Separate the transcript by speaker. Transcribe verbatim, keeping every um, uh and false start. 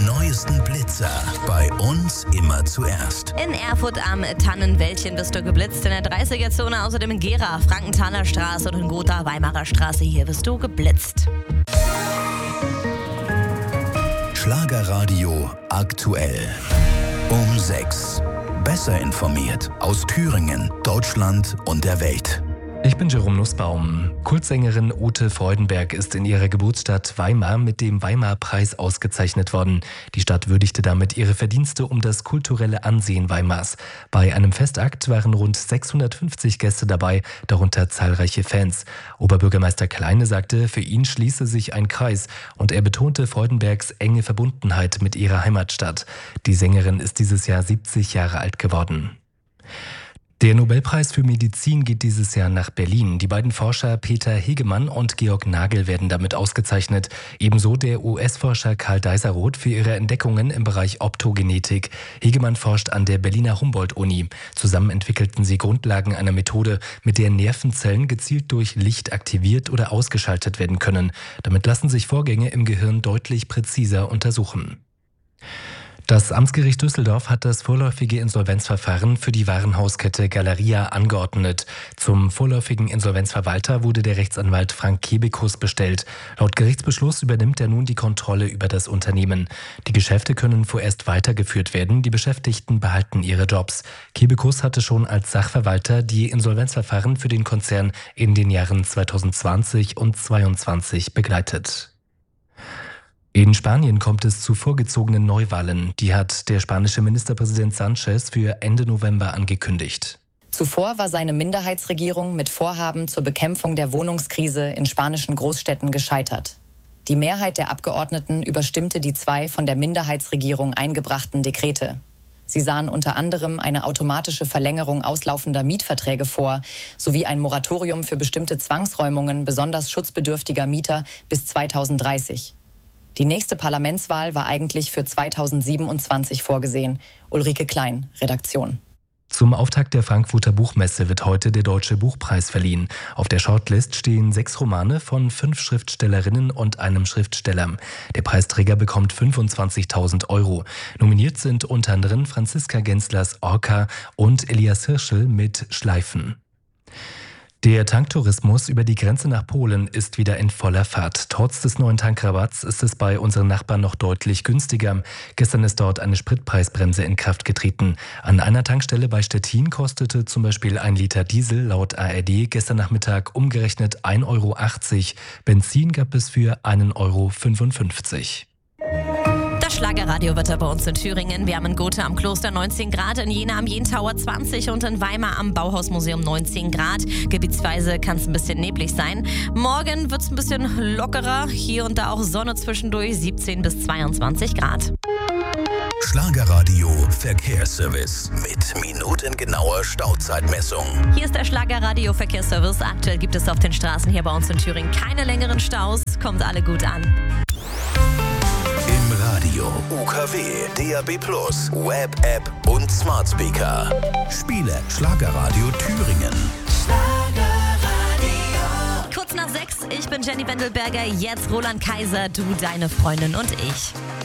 Speaker 1: neuesten Blitzer bei uns immer zuerst.
Speaker 2: In Erfurt am Tannenwäldchen bist du geblitzt, in der dreißiger-Zone außerdem in Gera, Frankenthaler Straße und in Gotha, Weimarer Straße. Hier bist du geblitzt.
Speaker 1: Schlagerradio aktuell. Um sechs. Besser informiert aus Thüringen, Deutschland und der Welt.
Speaker 3: Ich bin Jerome Nussbaum. Kultsängerin Ute Freudenberg ist in ihrer Geburtsstadt Weimar mit dem Weimar-Preis ausgezeichnet worden. Die Stadt würdigte damit ihre Verdienste um das kulturelle Ansehen Weimars. Bei einem Festakt waren rund sechshundertfünfzig Gäste dabei, darunter zahlreiche Fans. Oberbürgermeister Kleine sagte, für ihn schließe sich ein Kreis und er betonte Freudenbergs enge Verbundenheit mit ihrer Heimatstadt. Die Sängerin ist dieses Jahr siebzig Jahre alt geworden. Der Nobelpreis für Medizin geht dieses Jahr nach Berlin. Die beiden Forscher Peter Hegemann und Georg Nagel werden damit ausgezeichnet. Ebenso der U S-Forscher Karl Deiseroth für ihre Entdeckungen im Bereich Optogenetik. Hegemann forscht an der Berliner Humboldt-Uni. Zusammen entwickelten sie Grundlagen einer Methode, mit der Nervenzellen gezielt durch Licht aktiviert oder ausgeschaltet werden können. Damit lassen sich Vorgänge im Gehirn deutlich präziser untersuchen. Das Amtsgericht Düsseldorf hat das vorläufige Insolvenzverfahren für die Warenhauskette Galeria angeordnet. Zum vorläufigen Insolvenzverwalter wurde der Rechtsanwalt Frank Kebekus bestellt. Laut Gerichtsbeschluss übernimmt er nun die Kontrolle über das Unternehmen. Die Geschäfte können vorerst weitergeführt werden, die Beschäftigten behalten ihre Jobs. Kebekus hatte schon als Sachverwalter die Insolvenzverfahren für den Konzern in den Jahren zweitausendzwanzig und zweitausendzweiundzwanzig begleitet. In Spanien kommt es zu vorgezogenen Neuwahlen. Die hat der spanische Ministerpräsident Sánchez für Ende November angekündigt.
Speaker 4: Zuvor war seine Minderheitsregierung mit Vorhaben zur Bekämpfung der Wohnungskrise in spanischen Großstädten gescheitert. Die Mehrheit der Abgeordneten überstimmte die zwei von der Minderheitsregierung eingebrachten Dekrete. Sie sahen unter anderem eine automatische Verlängerung auslaufender Mietverträge vor, sowie ein Moratorium für bestimmte Zwangsräumungen besonders schutzbedürftiger Mieter bis zweitausenddreißig. Die nächste Parlamentswahl war eigentlich für zweitausendsiebenundzwanzig vorgesehen. Ulrike Klein, Redaktion.
Speaker 3: Zum Auftakt der Frankfurter Buchmesse wird heute der Deutsche Buchpreis verliehen. Auf der Shortlist stehen sechs Romane von fünf Schriftstellerinnen und einem Schriftsteller. Der Preisträger bekommt fünfundzwanzigtausend Euro. Nominiert sind unter anderem Franziska Genslers Orca und Elias Hirschel mit Schleifen. Der Tanktourismus über die Grenze nach Polen ist wieder in voller Fahrt. Trotz des neuen Tankrabatts ist es bei unseren Nachbarn noch deutlich günstiger. Gestern ist dort eine Spritpreisbremse in Kraft getreten. An einer Tankstelle bei Stettin kostete zum Beispiel ein Liter Diesel laut A R D gestern Nachmittag umgerechnet ein Euro achtzig. Benzin gab es für ein Euro fünfundfünfzig.
Speaker 2: Das Schlagerradiowetter bei uns in Thüringen. Wir haben in Gotha am Kloster neunzehn Grad, in Jena am Jentower zwanzig und in Weimar am Bauhausmuseum neunzehn Grad. Gebietsweise kann es ein bisschen neblig sein. Morgen wird es ein bisschen lockerer. Hier und da auch Sonne zwischendurch, siebzehn bis zweiundzwanzig Grad.
Speaker 1: Schlagerradio Verkehrsservice mit minutengenauer Stauzeitmessung.
Speaker 2: Hier ist der Schlagerradio Verkehrsservice. Aktuell gibt es auf den Straßen hier bei uns in Thüringen keine längeren Staus. Kommt alle gut an.
Speaker 1: Im Radio, U K W, D A B plus, Web-App und Smart Speaker. Spiele Schlagerradio Thüringen.
Speaker 2: Schlagerradio. Kurz nach sechs, ich bin Jenny Wendelberger, jetzt Roland Kaiser, du, deine Freundin und ich.